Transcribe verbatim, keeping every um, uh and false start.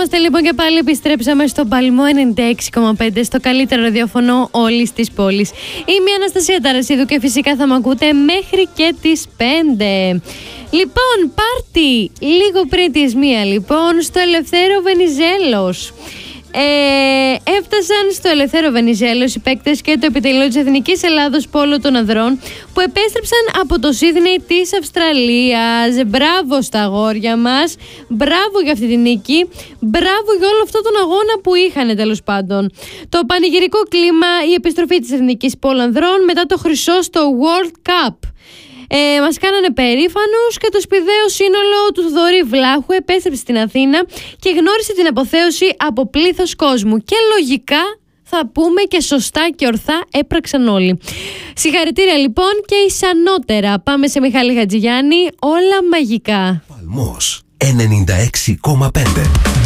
είμαστε λοιπόν και πάλι επιστρέψαμε στο Παλμό ενενήντα έξι κόμμα πέντε, στο καλύτερο ραδιόφωνο όλης της πόλης. Είμαι η Αναστασία Ταρασίδου και φυσικά θα μ' ακούτε μέχρι και τις πέντε. Λοιπόν, πάρτι λίγο πριν τις μία λοιπόν στο Ελευθέριο Βενιζέλος. Ε, έφτασαν στο Ελευθέριο Βενιζέλος οι παίκτες και το επιτελείο της Εθνικής Ελλάδος Πόλο των Ανδρών που επέστρεψαν από το Σίδνεϊ της Αυστραλίας. Μπράβο στα αγόρια μας, μπράβο για αυτή την νίκη, μπράβο για όλο αυτό τον αγώνα που είχαν τέλος πάντων. Το πανηγυρικό κλίμα, η επιστροφή της Εθνικής Πόλο Ανδρών μετά το χρυσό στο World Cup. Ε, μας κάνανε περήφανους και το σπηδαίο σύνολο του Θοδωρή Βλάχου επέστρεψε στην Αθήνα και γνώρισε την αποθέωση από πλήθος κόσμου. Και λογικά θα πούμε και σωστά και ορθά έπραξαν όλοι. Συγχαρητήρια λοιπόν και ισανότερα. Πάμε σε Μιχάλη Χατζηγιάννη, όλα μαγικά. Παλμός ενενήντα έξι κόμμα πέντε.